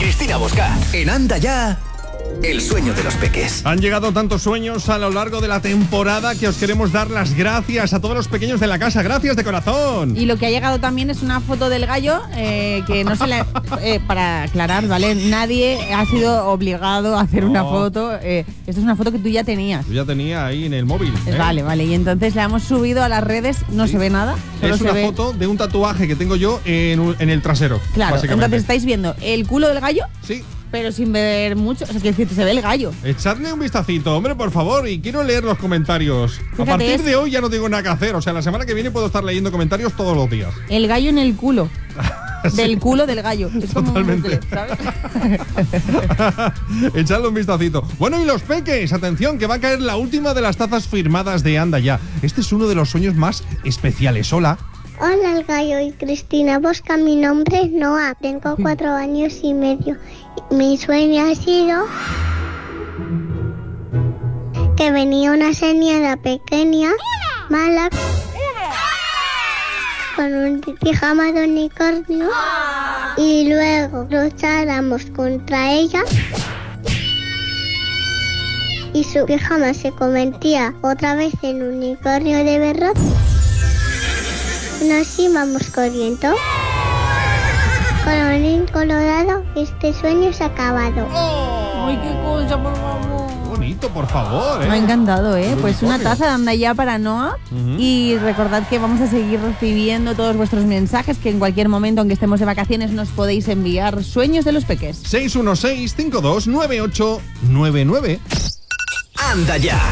Cristina Bosca. En Anda Ya, el sueño de los peques. Han llegado tantos sueños a lo largo de la temporada que os queremos dar las gracias a todos los pequeños de la casa. Gracias de corazón. Y lo que ha llegado también es una foto del gallo que no se le... para aclarar, ¿vale? Nadie ha sido obligado a hacer una foto. Esta es una foto que tú ya tenías. Yo ya tenía ahí en el móvil. Vale. Y entonces la hemos subido a las redes. No se ve nada. Es una foto de un tatuaje que tengo yo en el trasero. Claro, entonces estáis viendo el culo del gallo. Sí. Pero sin ver mucho, o sea, que se ve el gallo. Echadle un vistacito, hombre, por favor, y quiero leer los comentarios. Fíjate, a partir de hoy ya no tengo nada que hacer, o sea, la semana que viene puedo estar leyendo comentarios todos los días. El gallo en el culo. Sí. Del culo del gallo. Es totalmente. Como un bucle, ¿sabes? Echadle un vistacito. Bueno, y los peques, atención, que va a caer la última de las tazas firmadas de Anda Ya. Este es uno de los sueños más especiales. Hola. Hola, el gallo y Cristina Bosca. Mi nombre es Noah. Tengo 4 años y medio. Mi sueño ha sido que venía una señora pequeña, mala, con un pijama de unicornio y luego lucháramos contra ella y su pijama se convertía otra vez en unicornio de verdad. Nos íbamos corriendo. Colorín colorado, este sueño se ha acabado. ¡Ay, qué cosa, por favor! Bonito, por favor, Me ha encantado, Pues una taza de Anda Ya para Noah. Y recordad que vamos a seguir recibiendo todos vuestros mensajes, que en cualquier momento, aunque estemos de vacaciones, nos podéis enviar sueños de los peques. 616-529899. Anda Ya.